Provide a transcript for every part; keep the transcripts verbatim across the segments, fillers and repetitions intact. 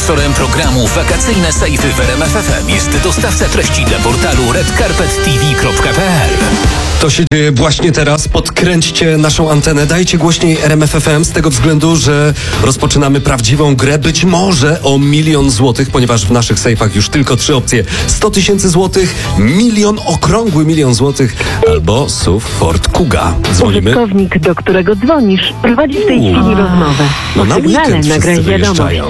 Sponsorem programu Wakacyjne Sejfy w R M F F M jest dostawca treści dla portalu red carpet t v kropka p l. To się dzieje właśnie teraz. Podkręćcie naszą antenę, dajcie głośniej R M F F M z tego względu, że rozpoczynamy prawdziwą grę, być może o milion złotych, ponieważ w naszych sejfach już tylko trzy opcje. sto tysięcy złotych, milion, okrągły milion złotych albo S U V Ford Kuga. Dzwonimy. Użytkownik, do którego dzwonisz, prowadzi w tej Uuu. chwili rozmowę. No Po na sygnale weekend nagraj wszyscy wiadomość. wyjeżdżają.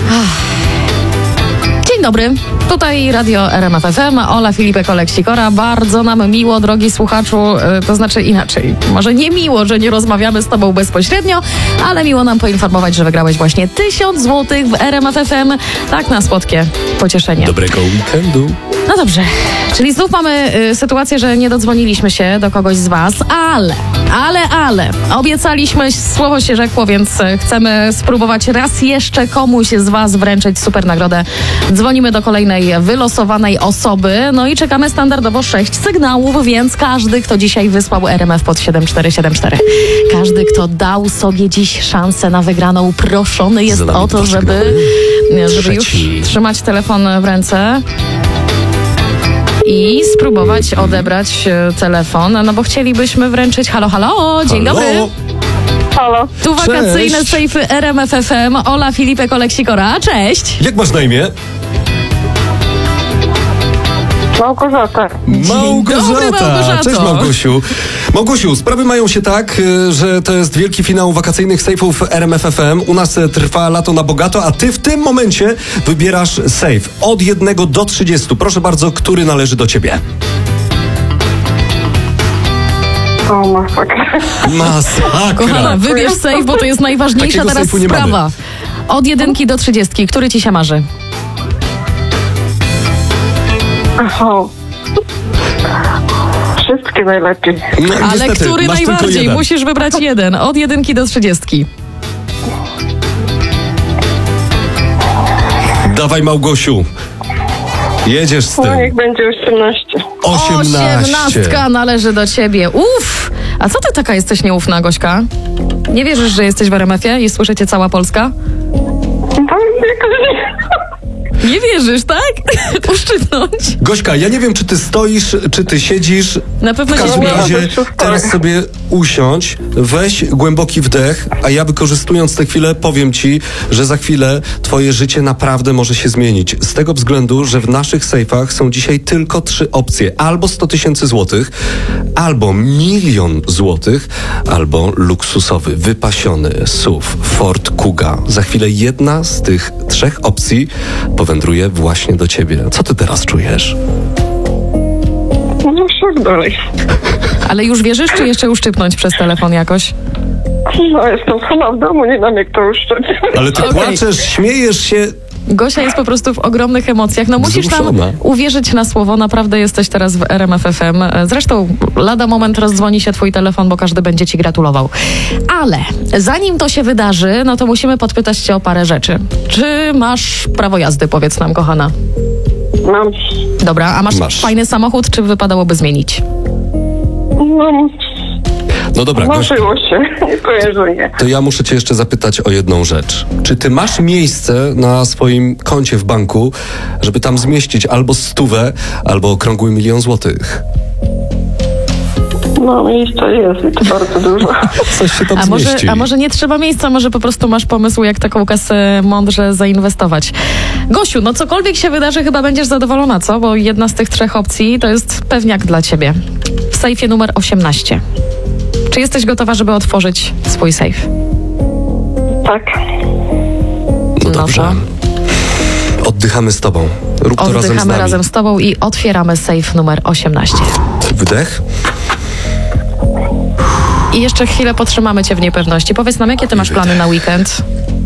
Dzień dobry, tutaj Radio R M F F M, Ola Filipek, Oleksikora. Bardzo nam miło, drogi słuchaczu, yy, to znaczy inaczej. Może nie miło, że nie rozmawiamy z tobą bezpośrednio, ale miło nam poinformować, że wygrałeś właśnie tysiąc złotych w R M F F M. Tak na słodkie pocieszenie. Dobrego weekendu. No dobrze, czyli znów mamy y, sytuację, że nie dodzwoniliśmy się do kogoś z was, ale, ale, ale, obiecaliśmy, słowo się rzekło, więc y, chcemy spróbować raz jeszcze komuś z was wręczyć super nagrodę. Dzwonimy do kolejnej wylosowanej osoby, no i czekamy standardowo sześć sygnałów, więc każdy, kto dzisiaj wysłał R M F pod siedem cztery siedem cztery, każdy, kto dał sobie dziś szansę na wygraną, proszony jest Za nami o to, dwa żeby, żeby już Trzeci. trzymać telefon w ręce i spróbować odebrać e, telefon, no bo chcielibyśmy wręczyć... Halo, halo, dzień Halo? dobry. Halo. Tu wakacyjne Cześć. sejfy R M F F M, Ola Filipek, Oleksikora, cześć. Jak masz na imię? Małgorzata. dobry, Małgorzato. Cześć Małgosiu. Małgosiu, sprawy mają się tak, y, że to jest wielki finał wakacyjnych sejfów R M F F M. U nas y, trwa lato na bogato, a ty w tym momencie wybierasz sejf od jednego do trzydziestu. Proszę bardzo, który należy do ciebie? O, masakra. Masakra. Kochana, wybierz sejf, bo to jest najważniejsza Takiego teraz sejfu nie sprawa. mamy. Od jedynki do trzydziestki, który ci się marzy? Aha. Wszystkie najlepiej. No, Ale niestety, który masz tylko najbardziej? jeden. Musisz wybrać jeden, od jedynki do trzydziestki. Dawaj Małgosiu. Jedziesz z No tym. niech będzie osiemnaście. osiemnaście. Osiemnastka należy do ciebie. Uff! A co ty taka jesteś nieufna, Gośka? Nie wierzysz, że jesteś w R M F ie i słyszycie cała Polska? No, jakoś nie. Nie wierzysz, tak? Uszczypnąć. Gośka, ja nie wiem, czy ty stoisz, czy ty siedzisz. Na pewno W się każdym śmieję. razie Wszystko. teraz sobie usiądź, weź głęboki wdech, a ja wykorzystując tę chwilę powiem ci, że za chwilę twoje życie naprawdę może się zmienić. Z tego względu, że w naszych sejfach są dzisiaj tylko trzy opcje. Albo sto tysięcy złotych, albo milion złotych, albo luksusowy, wypasiony S U V Ford Kuga. Za chwilę jedna z tych trzech opcji powędruje właśnie do ciebie. Co ty teraz czujesz? No szok dalej. Ale już wierzysz, czy jeszcze uszczypnąć przez telefon jakoś? No jestem sama w domu, nie wiem jak to uszczędzić. Ale ty Okej. płaczesz, śmiejesz się. Gosia jest po prostu w ogromnych emocjach. No musisz nam Wzruszona. uwierzyć na słowo. Naprawdę jesteś teraz w R M F F M. Zresztą lada moment rozdzwoni się twój telefon, bo każdy będzie ci gratulował. Ale zanim to się wydarzy, no to musimy podpytać cię o parę rzeczy. Czy masz prawo jazdy, powiedz nam, kochana? Mam. Dobra, a masz, Masz. fajny samochód, czy wypadałoby zmienić? No, No dobra, Gośka, marzyło się. Nie powiem, że nie. to ja muszę cię jeszcze zapytać o jedną rzecz. Czy ty masz miejsce na swoim koncie w banku, żeby tam zmieścić albo stówę, albo okrągły milion złotych? No miejsce jest i to bardzo dużo. Coś się tam A może, zmieści. a może nie trzeba miejsca, może po prostu masz pomysł, jak taką kasę mądrze zainwestować. Gosiu, no cokolwiek się wydarzy, chyba będziesz zadowolona, co? Bo jedna z tych trzech opcji to jest pewniak dla ciebie. W sejfie numer osiemnaście. Czy jesteś gotowa, żeby otworzyć swój sejf? Tak. No No dobrze. Oddychamy z tobą. Rób to razem z Oddychamy nami. razem z tobą i otwieramy sejf numer osiemnaście. Wdech. I jeszcze chwilę potrzymamy cię w niepewności. Powiedz nam, jakie ty masz plany na weekend?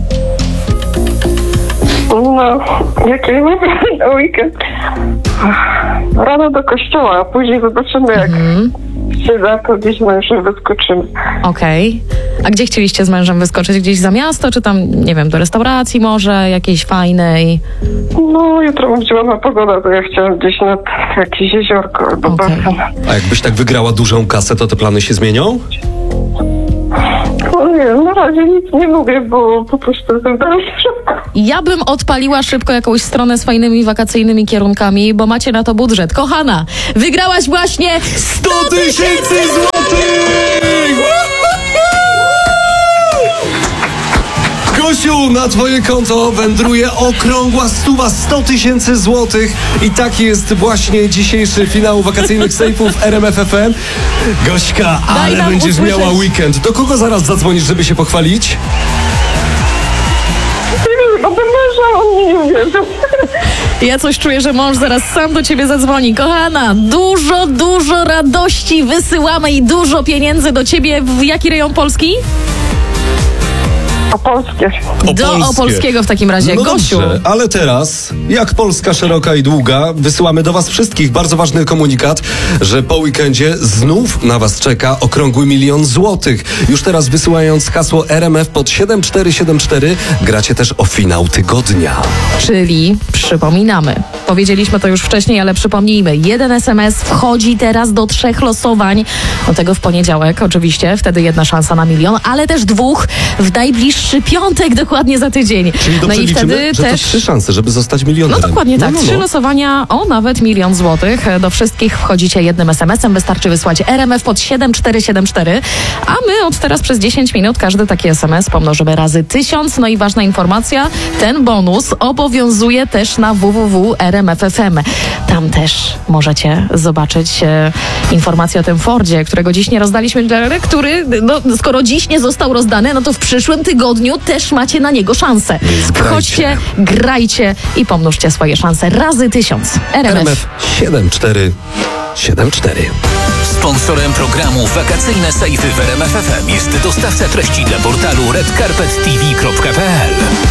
No, jakie mam na weekend? Rano do kościoła, a później zobaczymy jak się da, to gdzieś mężem wyskoczymy. Okej. A gdzie chcieliście z mężem wyskoczyć? Gdzieś za miasto, czy tam, nie wiem, do restauracji może, jakiejś fajnej? No, jutro będzie ładna pogoda, to ja chciałam gdzieś nad jakieś jeziorko albo Okej. basen. A jakbyś tak wygrała dużą kasę, to te plany się zmienią? No nie, no razie nic nie mówię, bo po prostu wybrałam szybko. Ja bym odpaliła szybko jakąś stronę z fajnymi wakacyjnymi kierunkami, bo macie na to budżet. Kochana, wygrałaś właśnie sto tysięcy złotych! Gosiu, na twoje konto wędruje okrągła stuwa, sto tysięcy złotych i taki jest właśnie dzisiejszy finał wakacyjnych sejfów R M F F M. Gośka, Daj ale nam będziesz usłyszeć. miała weekend. Do kogo zaraz zadzwonisz, żeby się pochwalić? Nie wiem, bo męża, on mnie nie uwierzył. Ja coś czuję, że mąż zaraz sam do ciebie zadzwoni. Kochana, dużo, dużo radości wysyłamy i dużo pieniędzy do ciebie. W jaki rejon Polski? Opolskie. Do Opolskiego w takim razie. No Gosiu. dobrze, ale teraz, jak Polska szeroka i długa, wysyłamy do was wszystkich bardzo ważny komunikat, że po weekendzie znów na was czeka okrągły milion złotych. Już teraz wysyłając hasło R M F pod siedem cztery siedem cztery gracie też o finał tygodnia. Czyli przypominamy. Powiedzieliśmy to już wcześniej, ale przypomnijmy. Jeden S M S wchodzi teraz do trzech losowań. Do tego w poniedziałek oczywiście. Wtedy jedna szansa na milion, ale też dwóch w najbliższy piątek, dokładnie za tydzień. Czyli dobrze no i liczymy, wtedy że też... to trzy szanse, żeby zostać No milionerem. dokładnie tak. No, no, Trzy no. losowania o nawet milion złotych. Do wszystkich wchodzicie jednym S M S-em. Wystarczy wysłać R M F pod siedem cztery siedem cztery. A my od teraz przez dziesięć minut każdy taki S M S pomnożymy razy tysiąc. No i ważna informacja, ten bonus obowiązuje też na w w w kropka r m f f m. Tam też możecie zobaczyć e, informację o tym Fordzie, którego dziś nie rozdaliśmy, który, no, skoro dziś nie został rozdany, no to w przyszłym tygodniu też macie na niego szansę. grajcie. Wchodźcie, grajcie i pomnóżcie swoje szanse razy tysiąc. R M F. R M F siedem cztery siedem cztery. Sponsorem programu Wakacyjne Sejfy w R M F F M jest dostawca treści dla portalu red carpet t v kropka p l.